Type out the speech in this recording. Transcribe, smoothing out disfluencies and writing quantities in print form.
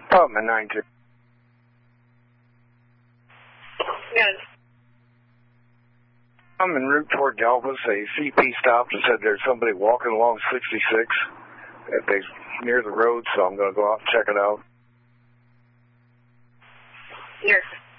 Department 92. Yes. I'm en route toward Galvez. A CP stopped and said there's somebody walking along 66 near the road, so I'm going to go out and check it out. Yes.